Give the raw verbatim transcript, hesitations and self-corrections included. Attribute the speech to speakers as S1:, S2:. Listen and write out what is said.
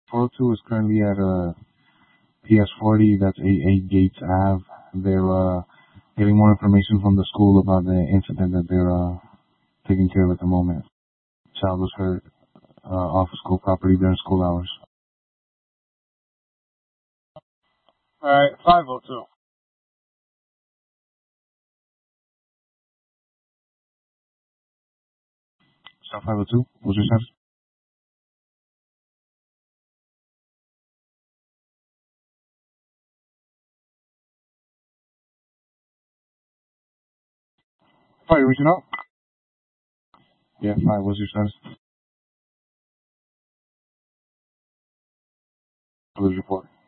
S1: four oh two is currently at uh, P S forty. That's eight eight Gates Ave. They're uh, getting more information from the school about the incident that they're uh, taking care of at the moment. Child was hurt uh, off of school property during school hours.
S2: Alright, five oh two.
S1: South five oh two? What's your status? Oh, you're reaching out? Yeah, five. What's your status? What is your report?